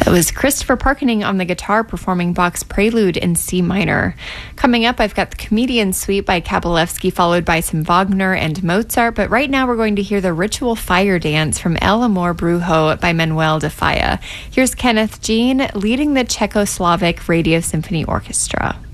That was Christopher Parkening on the guitar performing Bach's Prelude in C minor. Coming up, I've got the Comedian Suite by Kabalevsky, followed by some Wagner and Mozart. But right now, we're going to hear the Ritual Fire Dance from El Amor Brujo by Manuel de Falla. Here's Kenneth Jean leading the Czechoslovak Radio Symphony Orchestra.